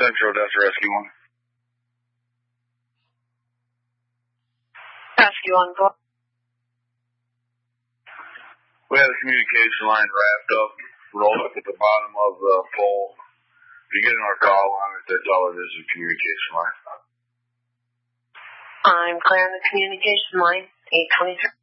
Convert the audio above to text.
Central, Delta Rescue 1. Rescue 1, go. We had a communication line wrapped up, rolled up at the bottom of the pole. Beginning our call line, that's all it is, a communication line. I'm clearing the communication line, 823.